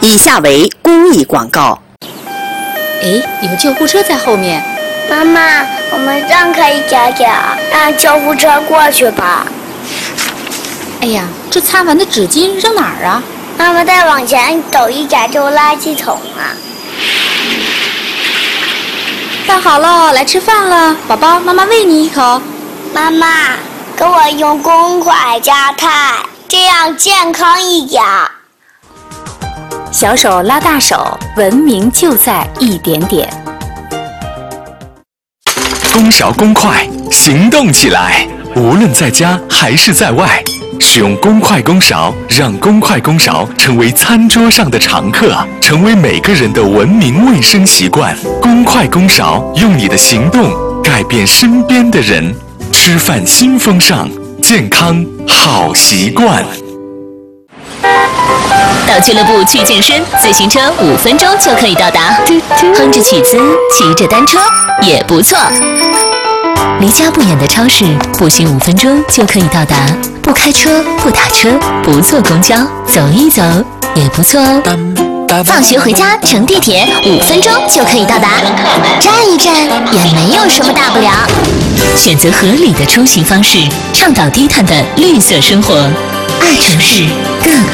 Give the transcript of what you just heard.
以下为公益广告。 哎，有救护车在后面。 妈妈，我们让开一点点，让救护车过去吧。 哎呀，这擦完的纸巾扔哪儿啊？ 妈妈，再往前走一点就垃圾桶了。 饭好了，来吃饭了，宝宝，妈妈喂你一口。 妈妈，给我用公筷加菜，这样健康一点。 小手拉大手，文明就在一点点。 公勺公筷，行动起来！无论在家还是在外，使用公筷公勺，让公筷公勺成为餐桌上的常客，成为每个人的文明卫生习惯。公筷公勺，用你的行动改变身边的人。吃饭新风尚，健康好习惯。 到俱乐部去健身，自行车5分钟就可以到达。哼着曲子，骑着单车也不错。离家不远的超市，步行5分钟就可以到达。不开车，不打车，不坐公交，走一走也不错哦。 放学回家乘地铁5分钟就可以到达，站一站也没有什么大不了。 选择合理的出行方式，倡导低碳的绿色生活，爱城市更